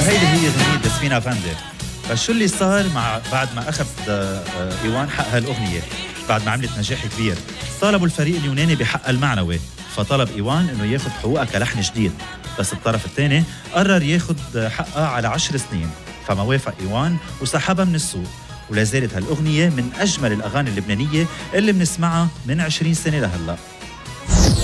فهيدي هي أغنية دسفينا فاندر. فشو اللي صار بعد ما أخذ إيوان حق هالأغنية؟ بعد ما عملت نجاح كبير طالبوا الفريق اليوناني بحق المعنوي، فطلب إيوان إنه ياخد حقوقها كلحن جديد، بس الطرف الثاني قرر ياخد حقها على 10 سنين، فما وافق إيوان وسحبها من السوق. ولا زالت هالأغنية من أجمل الأغاني اللبنانية اللي بنسمعها من 20 سنة لهلأ.